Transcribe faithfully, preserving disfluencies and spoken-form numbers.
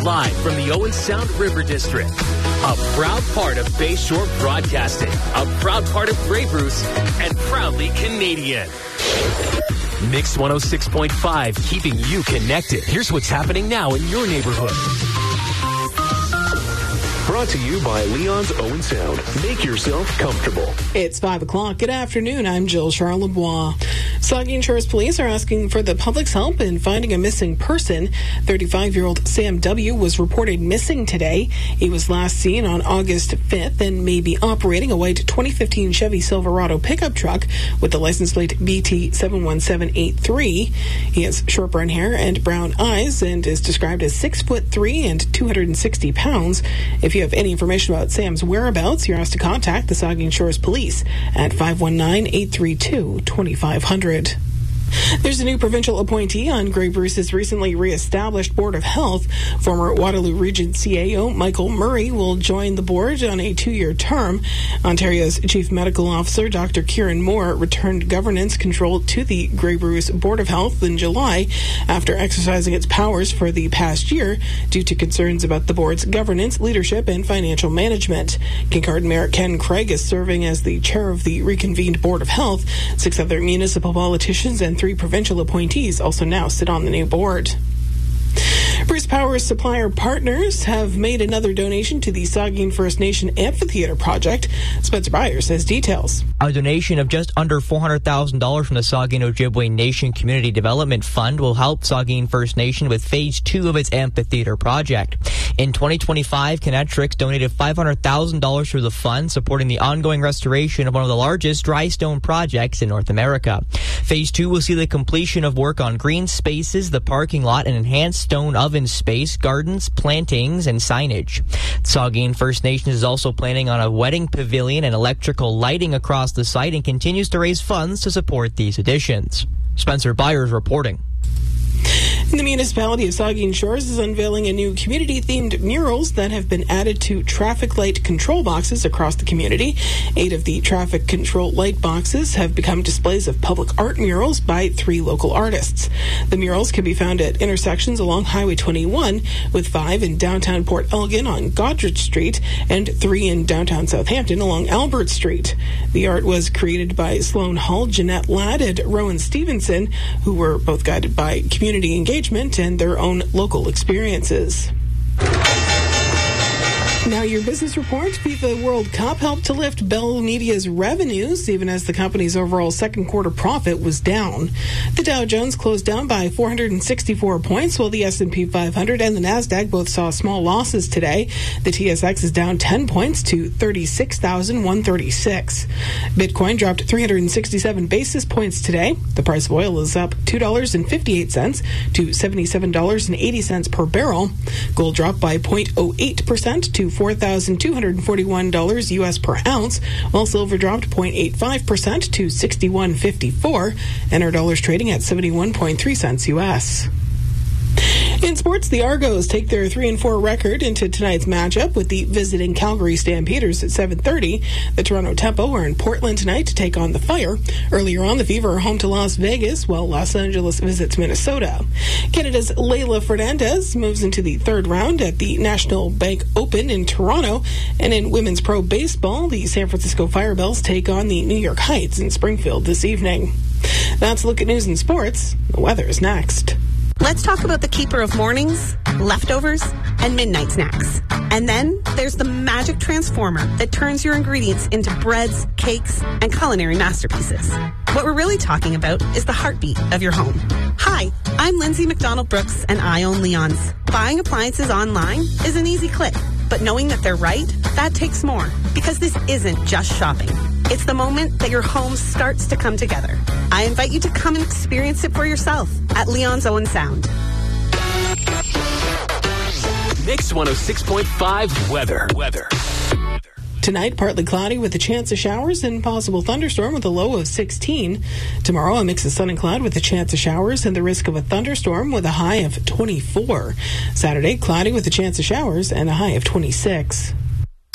Live from the Owen Sound River District, a proud part of Bayshore Broadcasting, a proud part of Grey Bruce, and proudly Canadian. Mix one oh six point five, keeping you connected. Here's what's happening now in your neighborhood. Brought to you by Leon's Owen Sound. Make yourself comfortable. It's five o'clock. Good afternoon. I'm Jill Charlebois. Saugeen Shores Police are asking for the public's help in finding a missing person. thirty-five-year-old Sam W. was reported missing today. He was last seen on August fifth and may be operating a white twenty fifteen Chevy Silverado pickup truck with the license plate B T seven one seven eight three. He has short brown hair and brown eyes and is described as six foot three and two hundred sixty pounds. If you have any information about Sam's whereabouts, you're asked to contact the Saugeen Shores Police at five one nine, eight three two, two five zero zero. There's a new provincial appointee on Grey Bruce's recently re-established Board of Health. Former Waterloo Region C A O Michael Murray will join the board on a two-year term. Ontario's Chief Medical Officer Doctor Kieran Moore returned governance control to the Grey Bruce Board of Health in July after exercising its powers for the past year due to concerns about the board's governance, leadership, and financial management. Kincardine Mayor Ken Craig is serving as the chair of the reconvened Board of Health. Six other municipal politicians and three provincial appointees also now sit on the new board. Bruce Power's supplier partners have made another donation to the Saugeen First Nation Amphitheatre project. Spencer Byers has details. A donation of just under four hundred thousand dollars from the Saugeen Ojibwe Nation Community Development Fund will help Saugeen First Nation with phase two of its amphitheatre project. In twenty twenty-five, Kinetrix donated five hundred thousand dollars through the fund, supporting the ongoing restoration of one of the largest dry stone projects in North America. Phase two will see the completion of work on green spaces, the parking lot, and enhanced stone oven space, gardens, plantings, and signage. Saugeen First Nations is also planning on a wedding pavilion and electrical lighting across the site and continues to raise funds to support these additions. Spencer Byers reporting. The municipality of Saugeen Shores is unveiling a new community-themed murals that have been added to traffic light control boxes across the community. Eight of the traffic control light boxes have become displays of public art murals by three local artists. The murals can be found at intersections along Highway twenty-one, with five in downtown Port Elgin on Godrich Street and three in downtown Southampton along Albert Street. The art was created by Sloan Hull, Jeanette Ladd, and Rowan Stevenson, who were both guided by community engagement and their own local experiences. Now your business report. FIFA World Cup helped to lift Bell Media's revenues, even as the company's overall second quarter profit was down. The Dow Jones closed down by four hundred sixty-four points, while the S and P five hundred and the Nasdaq both saw small losses today. The T S X is down ten points to thirty-six thousand one hundred thirty-six. Bitcoin dropped three hundred sixty-seven basis points today. The price of oil is up two dollars and fifty-eight cents to seventy-seven dollars and eighty cents per barrel. Gold dropped by zero point zero eight percent to four thousand two hundred forty-one dollars U S per ounce, while silver dropped zero point eight five percent to sixty-one fifty-four, and our dollar's trading at seventy-one point three cents U S. In sports, the Argos take their three and four record into tonight's matchup with the visiting Calgary Stampeders at seven thirty. The Toronto Tempo are in Portland tonight to take on the Fire. Earlier on, the Fever are home to Las Vegas, while Los Angeles visits Minnesota. Canada's Leila Fernandez moves into the third round at the National Bank Open in Toronto. And in women's pro baseball, the San Francisco Firebells take on the New York Heights in Springfield this evening. That's a look at news and sports. The weather is next. Let's talk about the keeper of mornings, leftovers, and midnight snacks. And then there's the magic transformer that turns your ingredients into breads, cakes, and culinary masterpieces. What we're really talking about is the heartbeat of your home. Hi, I'm Lindsay McDonald Brooks, and I own Leon's. Buying appliances online is an easy click, but knowing that they're right, that takes more. Because this isn't just shopping. It's the moment that your home starts to come together. I invite you to come and experience it for yourself at Leon's Owen Sound. Mix one oh six point five weather. Weather. Tonight, partly cloudy with a chance of showers and possible thunderstorm with a low of sixteen. Tomorrow, a mix of sun and cloud with a chance of showers and the risk of a thunderstorm with a high of twenty-four. Saturday, cloudy with a chance of showers and a high of twenty-six.